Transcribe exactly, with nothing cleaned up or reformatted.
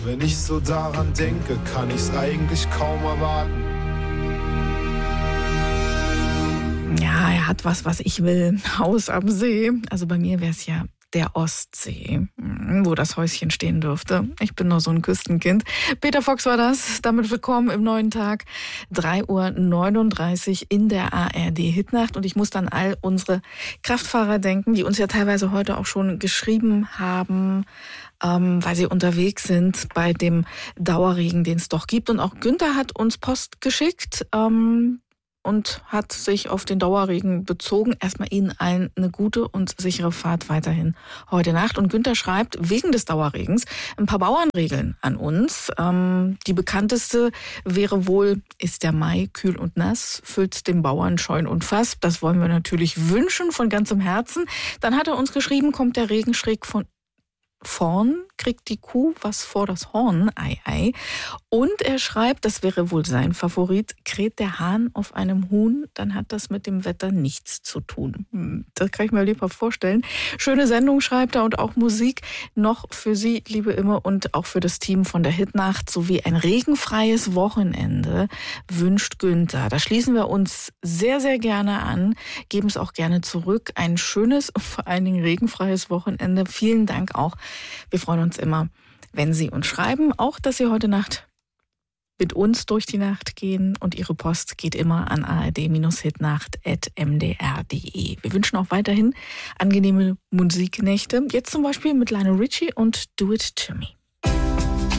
Wenn ich so daran denke, kann ich's eigentlich kaum erwarten. Ja, er hat was, was ich will. Haus am See. Also bei mir wäre es ja der Ostsee, wo das Häuschen stehen dürfte. Ich bin nur so ein Küstenkind. Peter Fox war das. Damit willkommen im neuen Tag. drei Uhr neununddreißig in der A R D-Hitnacht. Und ich muss dann all unsere Kraftfahrer denken, die uns ja teilweise heute auch schon geschrieben haben, ähm, weil sie unterwegs sind bei dem Dauerregen, den es doch gibt. Und auch Günther hat uns Post geschickt, ähm, und hat sich auf den Dauerregen bezogen. Erstmal Ihnen allen eine gute und sichere Fahrt weiterhin heute Nacht. Und Günther schreibt wegen des Dauerregens ein paar Bauernregeln an uns. Ähm, die bekannteste wäre wohl, ist der Mai kühl und nass, füllt den Bauern Scheun und Fass. Das wollen wir natürlich wünschen von ganzem Herzen. Dann hat er uns geschrieben, kommt der Regen schräg von vorn, kriegt die Kuh was vor das Horn, ei ei. Und er schreibt, das wäre wohl sein Favorit, kräht der Hahn auf einem Huhn, dann hat das mit dem Wetter nichts zu tun. Das kann ich mir lieber vorstellen. Schöne Sendung schreibt er und auch Musik noch für Sie, liebe Imme, und auch für das Team von der Hitnacht sowie ein regenfreies Wochenende wünscht Günther. Da schließen wir uns sehr, sehr gerne an, geben es auch gerne zurück. Ein schönes und vor allen Dingen regenfreies Wochenende. Vielen Dank auch. Wir freuen uns immer, wenn Sie uns schreiben, auch dass Sie heute Nacht mit uns durch die Nacht gehen, und Ihre Post geht immer an a r d hitnacht at m d r punkt d e. Wir wünschen auch weiterhin angenehme Musiknächte, jetzt zum Beispiel mit Lionel Richie und Do It To Me.